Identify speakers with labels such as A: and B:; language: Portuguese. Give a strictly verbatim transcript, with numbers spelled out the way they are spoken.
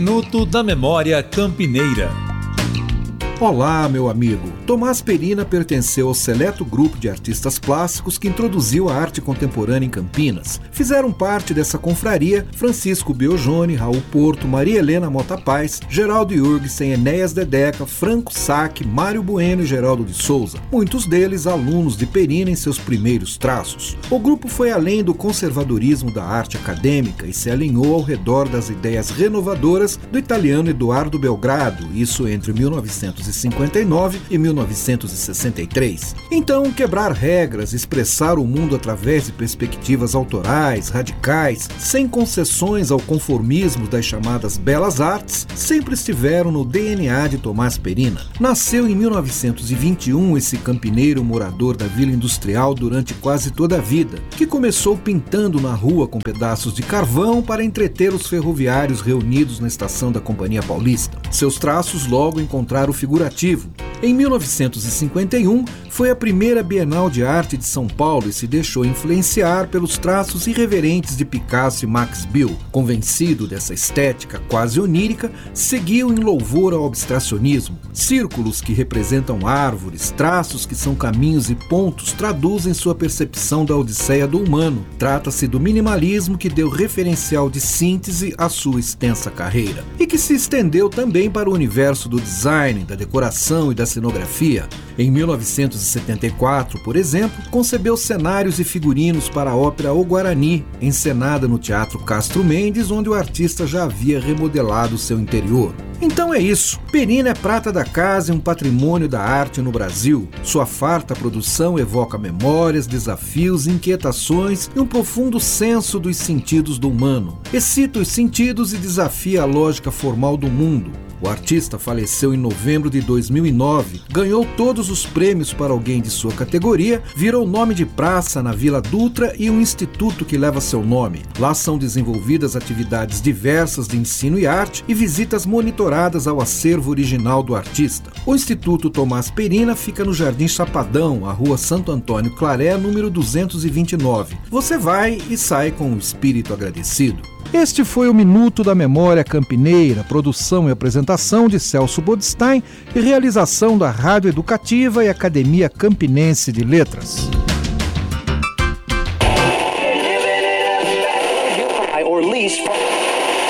A: Minuto da Memória Campineira.
B: Olá, meu amigo. Tomás Perina pertenceu ao seleto grupo de artistas plásticos que introduziu a arte contemporânea em Campinas. Fizeram parte dessa confraria Francisco Biojoni, Raul Porto, Maria Helena Mota Paz, Geraldo Jurgensen, Enéas Dedeca, Franco Saque, Mário Bueno e Geraldo de Souza, muitos deles alunos de Perina em seus primeiros traços. O grupo foi além do conservadorismo da arte acadêmica e se alinhou ao redor das ideias renovadoras do italiano Eduardo Belgrado, isso entre mil novecentos e cinquenta e nove e mil novecentos e sessenta e três. Então, quebrar regras, expressar o mundo através de perspectivas autorais, radicais, sem concessões ao conformismo das chamadas belas artes, sempre estiveram no D N A de Tomás Perina. Nasceu em mil novecentos e vinte e um esse campineiro morador da Vila Industrial durante quase toda a vida, que começou pintando na rua com pedaços de carvão para entreter os ferroviários reunidos na estação da Companhia Paulista. Seus traços logo encontraram figurativo. Em mil novecentos e cinquenta e um, foi a primeira Bienal de Arte de São Paulo e se deixou influenciar pelos traços irreverentes de Picasso e Max Bill. Convencido dessa estética quase onírica, seguiu em louvor ao abstracionismo. Círculos que representam árvores, traços que são caminhos e pontos traduzem sua percepção da odisseia do humano. Trata-se do minimalismo que deu referencial de síntese à sua extensa carreira e que se estendeu também para o universo do design, da decoração e da cenografia. Em mil novecentos e setenta e quatro, por exemplo, concebeu cenários e figurinos para a ópera O Guarani, encenada no Teatro Castro Mendes, onde o artista já havia remodelado seu interior. Então é isso. Perina é prata da casa e um patrimônio da arte no Brasil. Sua farta produção evoca memórias, desafios, inquietações e um profundo senso dos sentidos do humano. Excita os sentidos e desafia a lógica formal do mundo. O artista faleceu em novembro de dois mil e nove, ganhou todos os prêmios para alguém de sua categoria, virou nome de praça na Vila Dutra e um instituto que leva seu nome. Lá são desenvolvidas atividades diversas de ensino e arte e visitas monitoradas ao acervo original do artista. O Instituto Tomás Perina fica no Jardim Chapadão, a Rua Santo Antônio Claré, número duzentos e vinte e nove. Você vai e sai com o espírito agradecido. Este foi o Minuto da Memória Campineira, produção e apresentação de Celso Bodstein e realização da Rádio Educativa e Academia Campinense de Letras. Or least